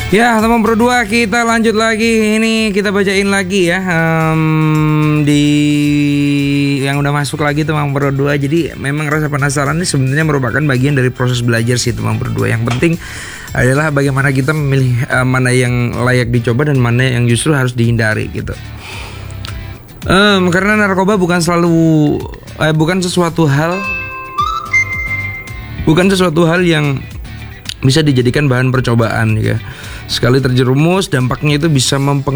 Ya, teman berdua, kita lanjut lagi. Ini kita bacain lagi ya, di yang udah masuk lagi teman berdua. Jadi memang rasa penasaran ini sebenarnya merupakan bagian dari proses belajar sih teman berdua. Yang penting adalah bagaimana kita memilih mana yang layak dicoba dan mana yang justru harus dihindari gitu. Karena narkoba bukan sesuatu hal yang bisa dijadikan bahan percobaan ya. Sekali terjerumus, dampaknya itu bisa